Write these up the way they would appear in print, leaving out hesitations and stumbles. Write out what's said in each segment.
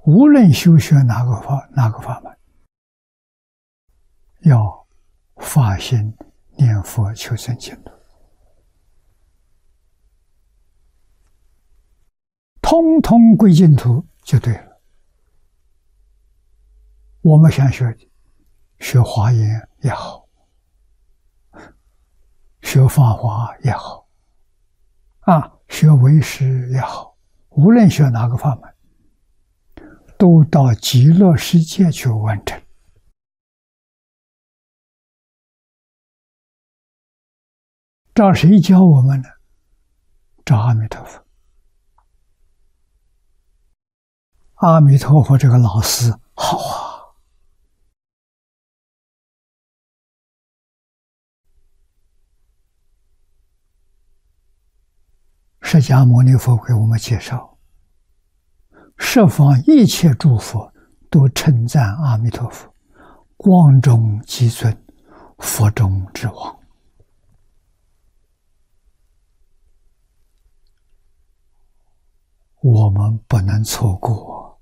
无论修学哪个法门，要发心念佛求生净土，通通归净土就对了。我们想学华严也好，学法华也好，学唯识也好，无论学哪个法门，都到极乐世界去完成。找谁教我们呢？找阿弥陀佛。阿弥陀佛这个老师好啊！释迦牟尼佛给我们介绍，十方一切诸佛都称赞阿弥陀佛，光中极尊，佛中之王。我们不能错过，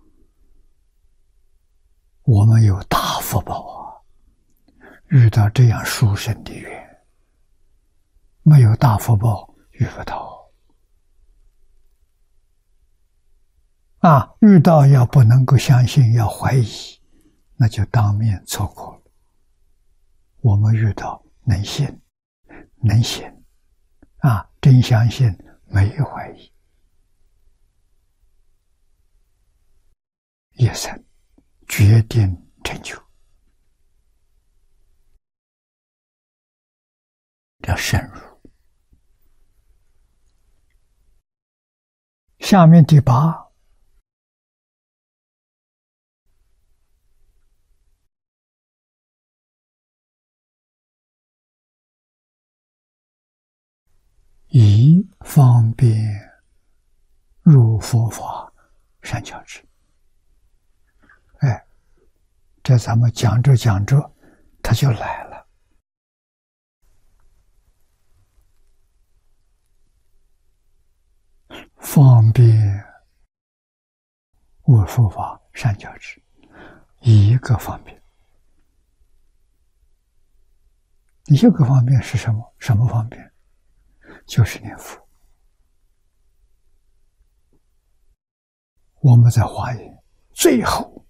我们有大福报啊！遇到这样殊胜的缘，没有大福报遇不到。遇到要不能够相信，要怀疑，那就当面错过了。我们遇到能信，能行，真相信，没有怀疑，一生决定成就，这深入。下面第八，以方便入佛法善巧智。这咱们讲着讲着，他就来了。方便入佛法善巧智，一个方便。一个方便是什么？什么方便？就是念佛。我们在华严最后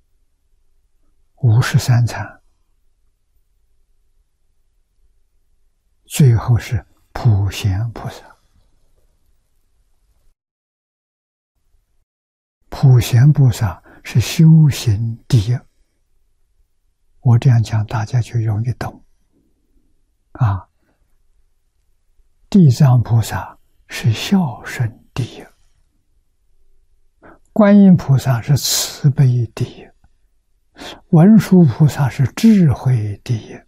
53禅，最后是普贤菩萨。普贤菩萨是修行第一，我这样讲大家就容易懂。地藏菩萨是孝顺第一，观音菩萨是慈悲第一，文殊菩萨是智慧第一。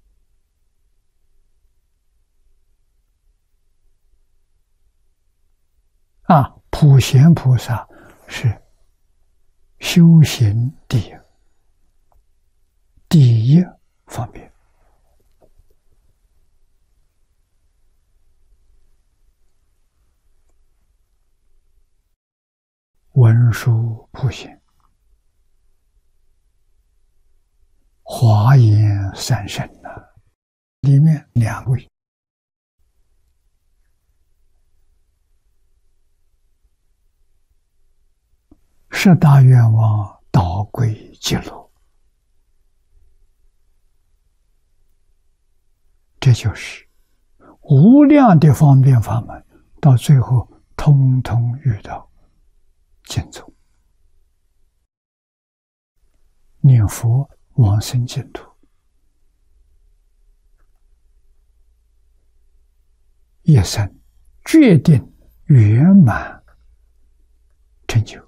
普贤菩萨是修行第一，第一方面。文殊普贤，华严三圣里面2位，十大愿望导归极乐，这就是无量的方便法门，到最后通通遇到净土，念佛往生净土，一生决定圆满成就。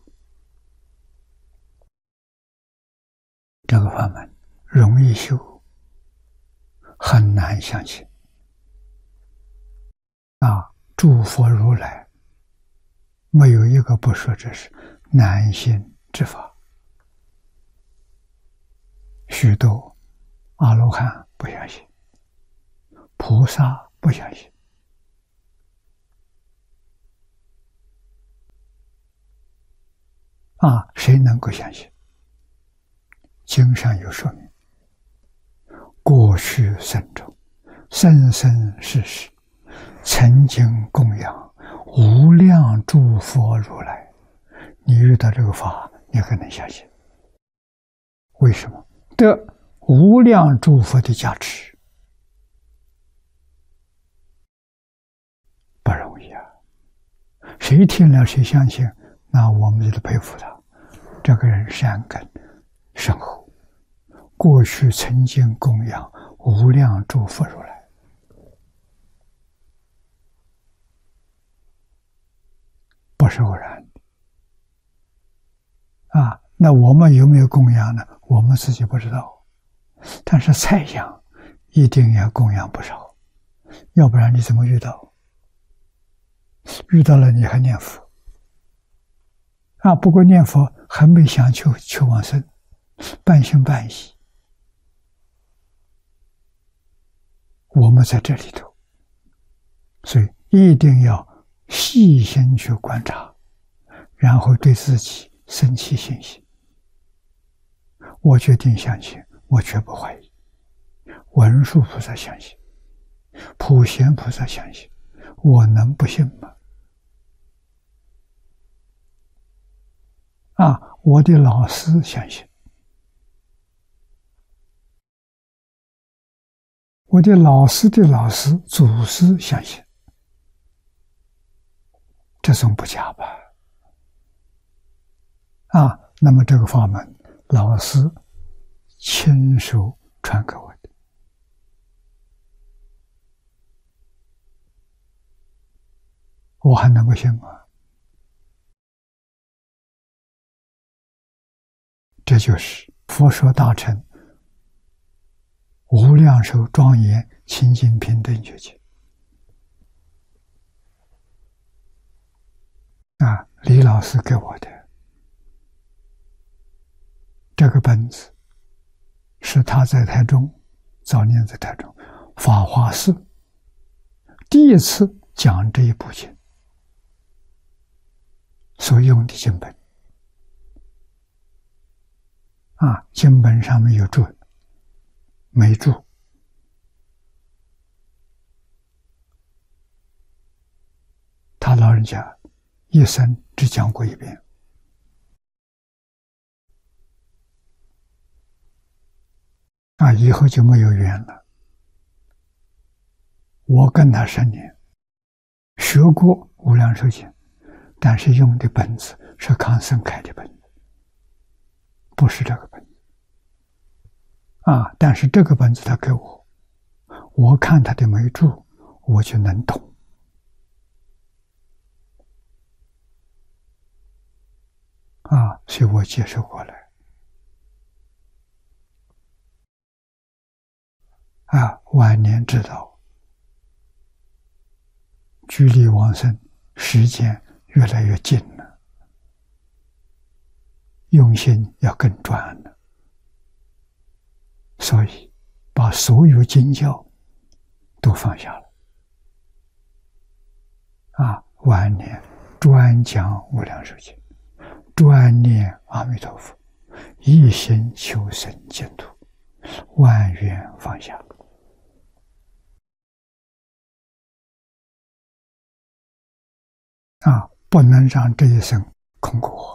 这个法门容易修，很难相信。诸佛如来没有一个不说这是难信之法。许多阿罗汉不相信，菩萨不相信。 谁能够相信？经上有说明：过去生中，生生世世，曾经供养无量诸佛如来。你遇到这个法，你很能相信。为什么？得无量诸佛的加持，不容易啊！谁听了谁相信，那我们就得佩服他。这个人善根深厚，过去曾经供养无量诸佛如来，不是偶然的那我们有没有供养呢？我们自己不知道，但是猜想一定要供养不少，要不然你怎么遇到？遇到了你还念佛不过念佛还没想求往生，半信半疑。我们在这里头，所以一定要细心去观察，然后对自己生起信心。我决定相信，我绝不怀疑。文殊菩萨相信，普贤菩萨相信，我能不信吗？我的老师相信，我的老师的老师、祖师相信，这总不假吧？那么这个法门，老师亲手传给我的，我还能够信吗？这就是佛说大乘无量寿庄严清净平等觉境李老师给我的这个本子，是他在台中，早年在台中法华寺第一次讲这一部经所用的经本经本上面有注，没注。他老人家一生只讲过一遍。以后就没有缘了。我跟他10年，学过无量寿经，但是用的本子是康生开的本子，不是这个本子。但是这个本子他给我，我看他的眉注，我就能懂。所以我接受过来。晚年知道，距离往生时间越来越近了，用心要更专了。所以把所有经教都放下了。晚年专讲无量寿经，专念阿弥陀佛，一心求生净土，万缘放下。不能让这一生空过。